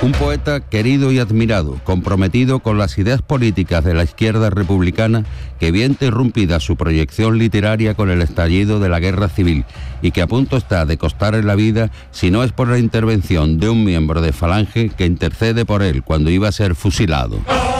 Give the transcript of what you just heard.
Un poeta querido y admirado, comprometido con las ideas políticas de la izquierda republicana, que vio interrumpida su proyección literaria con el estallido de la Guerra Civil y que a punto está de costarle la vida si no es por la intervención de un miembro de Falange que intercede por él cuando iba a ser fusilado.